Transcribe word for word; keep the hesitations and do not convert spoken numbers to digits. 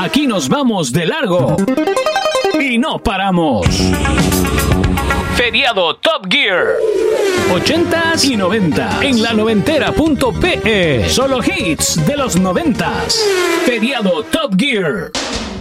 Aquí nos vamos de largo y no paramos. Feriado Top Gear. ochentas y noventa en la noventera punto pe. Solo hits de los noventas. Feriado Top Gear.